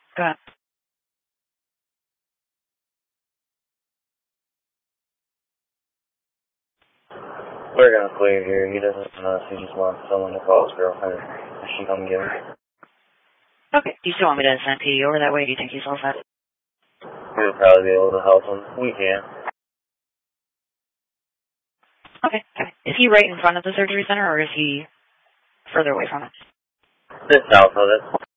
Go ahead. We're gonna clear here. He doesn't know us. He just wants someone to call his girlfriend. She come get him. Okay. Do you still want me to send P over that way? Do you think he's all set? We'll probably be able to help him. We can. Okay. Is he right in front of the surgery center, or is he further away from it? Just south of it.